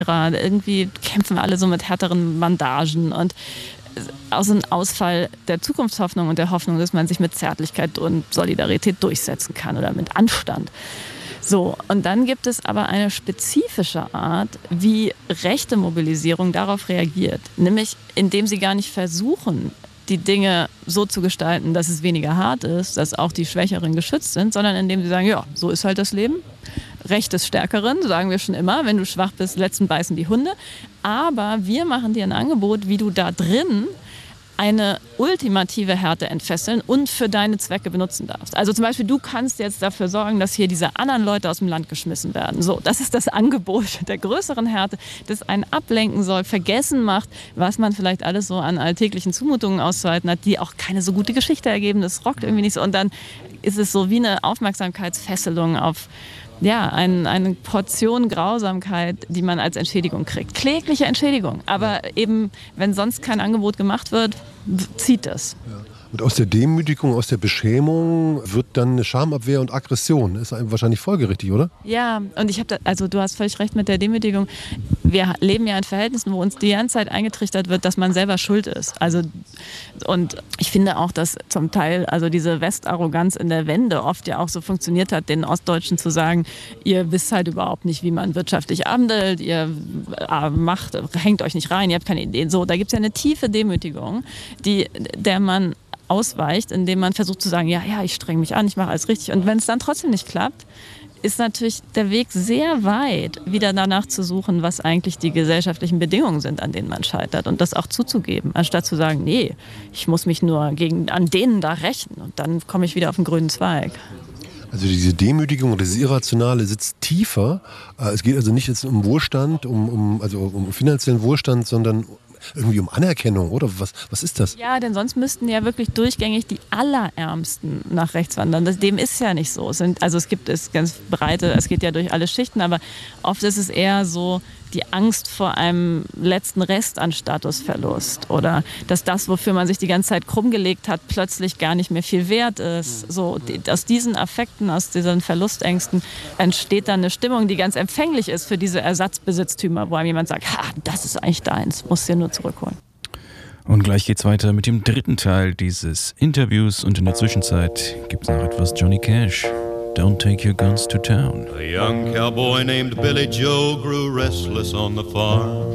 Irgendwie kämpfen wir alle so mit härteren Bandagen und aus einem Ausfall der Zukunftshoffnung und der Hoffnung, dass man sich mit Zärtlichkeit und Solidarität durchsetzen kann oder mit Anstand. So, und dann gibt es aber eine spezifische Art, wie rechte Mobilisierung darauf reagiert. Nämlich, indem sie gar nicht versuchen, die Dinge so zu gestalten, dass es weniger hart ist, dass auch die Schwächeren geschützt sind, sondern indem sie sagen, ja, so ist halt das Leben. Recht des Stärkeren, sagen wir schon immer. Wenn du schwach bist, letzten beißen die Hunde. Aber wir machen dir ein Angebot, wie du da drin eine ultimative Härte entfesseln und für deine Zwecke benutzen darfst. Also zum Beispiel, du kannst jetzt dafür sorgen, dass hier diese anderen Leute aus dem Land geschmissen werden. So, das ist das Angebot der größeren Härte, das einen ablenken soll, vergessen macht, was man vielleicht alles so an alltäglichen Zumutungen auszuhalten hat, die auch keine so gute Geschichte ergeben. Das rockt irgendwie nicht so. Und dann ist es so wie eine Aufmerksamkeitsfesselung auf eine Portion Grausamkeit, die man als Entschädigung kriegt. Klägliche Entschädigung. Aber eben, wenn sonst kein Angebot gemacht wird, zieht es. Ja. Und aus der Demütigung, aus der Beschämung wird dann eine Schamabwehr und Aggression. Ist wahrscheinlich folgerichtig, oder? Ja, und du hast völlig recht mit der Demütigung. Wir leben ja in Verhältnissen, wo uns die ganze Zeit eingetrichtert wird, dass man selber schuld ist. Also, und ich finde auch, dass zum Teil diese Westarroganz in der Wende oft ja auch so funktioniert hat, den Ostdeutschen zu sagen, ihr wisst halt überhaupt nicht, wie man wirtschaftlich handelt, ihr hängt euch nicht rein, ihr habt keine Ideen. So, da gibt es ja eine tiefe Demütigung, der man ausweicht, indem man versucht zu sagen, ja, ich streng mich an, ich mache alles richtig. Und wenn es dann trotzdem nicht klappt, ist natürlich der Weg sehr weit, wieder danach zu suchen, was eigentlich die gesellschaftlichen Bedingungen sind, an denen man scheitert und das auch zuzugeben, anstatt zu sagen, nee, ich muss mich nur an denen da rächen und dann komme ich wieder auf den grünen Zweig. Also diese Demütigung oder dieses Irrationale sitzt tiefer. Es geht also nicht jetzt um Wohlstand, um finanziellen Wohlstand, sondern irgendwie um Anerkennung, oder? Was ist das? Ja, denn sonst müssten ja wirklich durchgängig die Allerärmsten nach rechts wandern. Dem ist ja nicht so. Es geht ja durch alle Schichten, aber oft ist es eher so die Angst vor einem letzten Rest an Statusverlust oder dass das, wofür man sich die ganze Zeit krumm gelegt hat, plötzlich gar nicht mehr viel wert ist. So, aus diesen Affekten, aus diesen Verlustängsten entsteht dann eine Stimmung, die ganz empfänglich ist für diese Ersatzbesitztümer, wo einem jemand sagt, das ist eigentlich deins, musst du dir nur zurückholen. Und gleich geht's weiter mit dem dritten Teil dieses Interviews und in der Zwischenzeit gibt's noch etwas Johnny Cash. Don't take your guns to town. A young cowboy named Billy Joe grew restless on the farm.